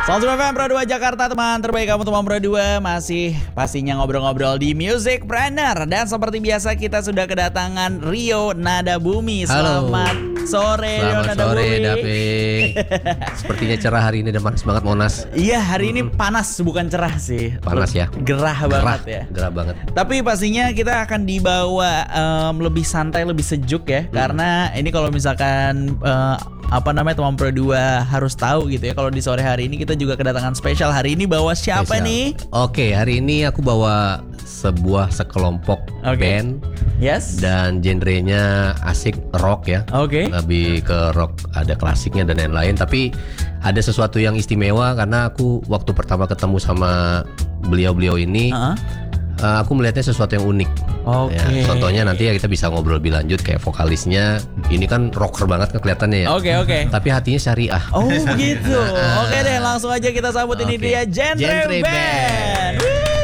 101 FM Pro 2 Jakarta, teman terbaik kamu teman Pro 2. Masih pastinya ngobrol-ngobrol di Music Planner. Dan seperti biasa kita sudah kedatangan Rio Nadabumi. Selamat sore Rio Nadabumi. Selamat sore Dapi. Sepertinya cerah hari ini dan panas banget Monas. Iya, hari ini panas, bukan cerah sih. Panas ya. Gerah banget ya. Gerah banget. Tapi pastinya kita akan dibawa lebih santai, lebih sejuk ya. Karena ini kalau misalkan teman Pro 2 harus tahu gitu ya. Kalau di sore hari ini kita juga kedatangan spesial. Hari ini bawa siapa nih? Oke, hari ini aku bawa sekelompok band. Yes. Dan genrenya asik rock ya. Oke. Lebih ke rock, ada klasiknya dan lain-lain. Tapi ada sesuatu yang istimewa karena aku waktu pertama ketemu sama beliau-beliau ini, aku melihatnya sesuatu yang unik. Oke. Ya, contohnya nanti ya kita bisa ngobrol lebih lanjut, kayak vokalisnya ini kan rocker banget kan kelihatannya ya. Oke. Tapi hatinya syariah. Oh begitu. Oke deh, langsung aja kita sambut ini dia Genre Band.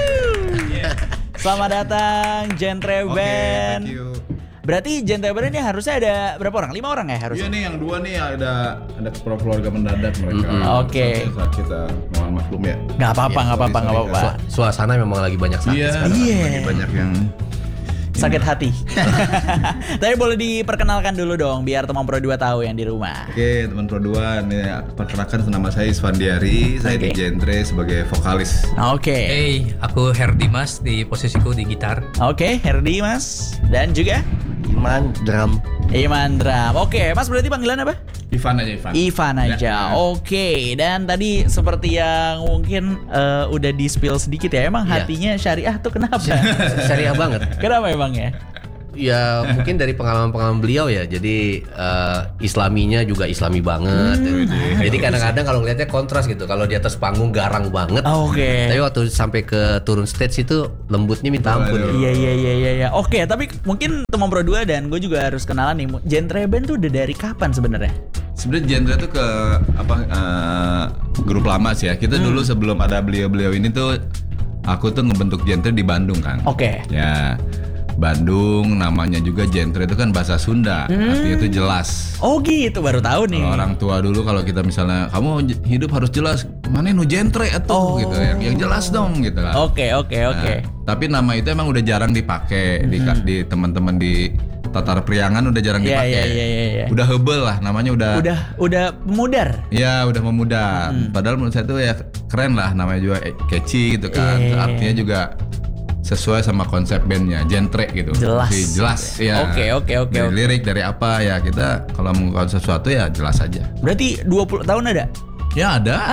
Selamat datang Genre Band. Thank you. Berarti Genre Band ini harusnya ada berapa orang? 5 orang ya harusnya? Iya nih, yang 2 nih ada keluarga mendadak mereka. Oke. Kita mohon maklum ya. Nggak apa-apa. Suasana memang lagi banyak sakit sekarang. Iya. Lagi banyak yang Sakit hati. Tapi boleh diperkenalkan dulu dong biar teman Pro 2 tahu yang di rumah. Oke, teman Pro 2 nih, perkenalkan nama saya Isfandiari. Saya di Genre sebagai vokalis. Oke. Hey, aku Herdi Mas, di posisiku di gitar. Oke, Herdi Mas. Dan juga Iman drum. Oke, Mas berarti panggilan apa? Ivan aja. Ya. Oke, dan tadi seperti yang mungkin udah di spill sedikit ya. Emang hatinya syariah tuh kenapa? Syariah banget. Kenapa emang ya? Ya mungkin dari pengalaman-pengalaman beliau ya. Jadi islaminya juga islami banget. Jadi kadang-kadang kalau ngeliatnya kontras gitu. Kalau di atas panggung garang banget. Oke. Tapi waktu sampai ke turun stage itu lembutnya minta ampun. Iya. Oke, tapi mungkin teman Pro 2 dan gue juga harus kenalan nih. Genre Band tuh udah dari kapan sebenarnya? Sebenarnya Genre tuh ke grup lama sih ya. Kita dulu sebelum ada beliau-beliau ini tuh aku tuh ngebentuk Genre di Bandung kan. Oke. Ya. Bandung namanya juga Genre itu kan bahasa Sunda, artinya itu jelas. Oh gitu, baru tahu nih. Kalau orang tua dulu kalau kita misalnya kamu hidup harus jelas, mana nu genre atau gitu yang jelas dong gitu kan. Oke. Tapi nama itu emang udah jarang dipakai di teman-teman di tatar priangan udah jarang dipakai. Iya. Udah hebel lah namanya udah memudar. Ya udah memudar. Padahal menurut saya tuh ya keren lah, namanya juga catchy gitu kan. Artinya juga sesuai sama konsep bandnya, Genre gitu. Jelas ya. Oke. Dari lirik, dari apa ya, kita kalau mengungkapkan sesuatu ya jelas aja. Berarti 20 tahun ada? Ya ada.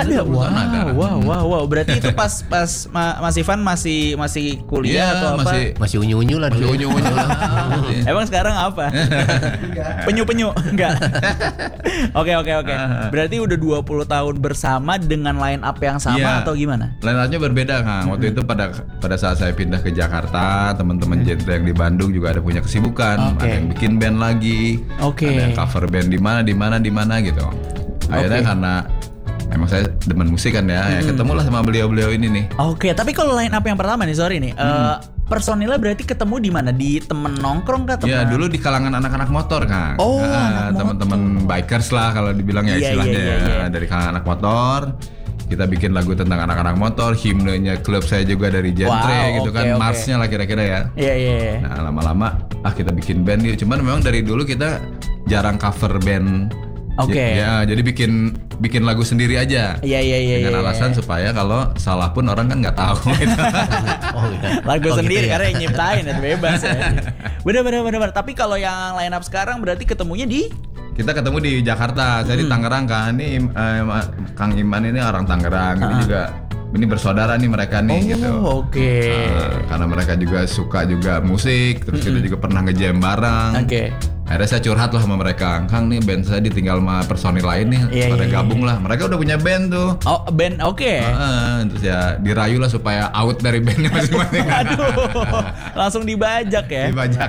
Wow. Berarti itu pas Mas Ivan masih kuliah atau apa? Masih unyu-unyu lah dulu. Emang sekarang apa? Penyu enggak. Oke. Berarti udah 20 tahun bersama dengan line up yang sama atau gimana? Line up-nya berbeda, Kang. Waktu itu pada saat saya pindah ke Jakarta, teman-teman Genre yang di Bandung juga ada punya kesibukan, ada yang bikin band lagi. Ada yang cover band di mana gitu. Akhirnya karena emang saya demen musik kan ya, ketemulah sama beliau-beliau ini nih. Oke, tapi kalau line up yang pertama nih, sorry nih, personilnya berarti ketemu di mana? Di temen nongkrong kah? Ya dulu di kalangan anak-anak motor kan. Teman-teman bikers lah kalau dibilang ya istilahnya. Dari kalangan anak motor. Kita bikin lagu tentang anak-anak motor, himnenya klub saya juga dari Genre gitu kan, marsnya lah kira-kira ya. Iya. Nah lama-lama kita bikin band yuk. Cuman memang dari dulu kita jarang cover band. Ya, jadi bikin lagu sendiri aja. Iya. Dengan alasan supaya kalau salah pun orang kan nggak tahu. Gitu. Lagu sendiri gitu ya? Karena yang nyiptain itu bebas ya. Bener. Tapi kalau yang line up sekarang berarti ketemunya di? Kita ketemu di Jakarta. Saya di Tangerang kan. Ini Kang Iman ini orang Tangerang. Ini bersaudara nih mereka nih gitu. Oke. Karena mereka juga suka juga musik. Terus kita juga pernah nge-jam bareng. Akhirnya saya curhat lah sama mereka, Kang nih band saya ditinggal sama personil lain nih, pada gabung lah. Mereka udah punya band tuh. Oh band, Terus ya dirayu lah supaya out dari bandnya masing-masing. Aduh, langsung dibajak ya. Dibajak.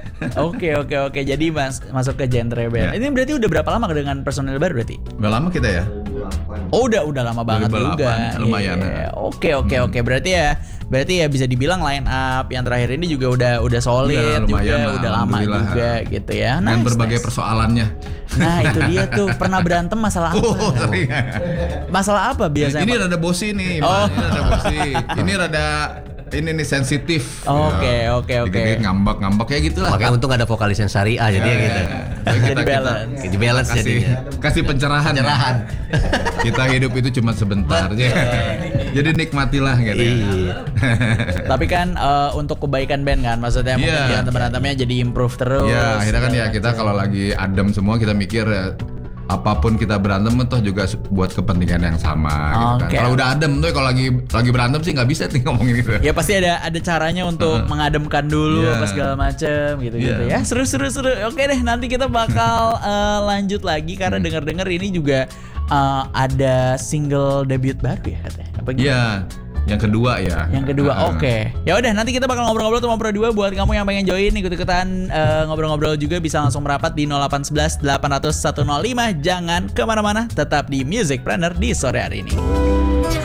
Oke. Jadi masuk ke Genre Band. Ini berarti udah berapa lama dengan personil baru berarti? Udah lama kita ya? Oh udah lama banget 2008, juga. lumayan. Oke. Berarti ya bisa dibilang line up yang terakhir ini juga udah solid juga, udah lama juga gitu ya. Dengan berbagai persoalannya. Nah itu dia tuh, pernah berantem masalah apa? Sering. Masalah apa biasanya? Ini rada bosi nih, ini rada bosi. Ini rada nih sensitif. Oke. Dikit-dikit ngambek ya gitulah. Makanya untung ada vokalis yang syariah jadi gitu. Jadi balance. Jadi balance jadinya. Kasih pencerahan. Kita hidup itu cuma sebentar aja. Jadi nikmatilah gitu. Tapi kan untuk kebaikan band kan, maksudnya mungkin berantem-berantemnya jadi improve terus. Iya, akhirnya kan ya kita kalau lagi adem semua kita mikir apapun kita berantem toh juga buat kepentingan yang sama gitu kan. Kalau udah adem tuh kalau lagi berantem sih nggak bisa nih ngomongin gitu. Ya pasti ada caranya untuk mengademkan dulu apa segala macem gitu ya. Seru. Oke deh, nanti kita bakal lanjut lagi karena dengar-dengar ini juga ada single debut baru ya katanya. Apa gitu? Iya. Yang kedua ya. Oke. Ya udah nanti kita bakal ngobrol-ngobrol sama Pro 2 buat kamu yang pengen join ikut-ikutan ngobrol-ngobrol juga bisa langsung merapat di 0811 800 105. Jangan kemana-mana, tetap di Music Planner di sore hari ini.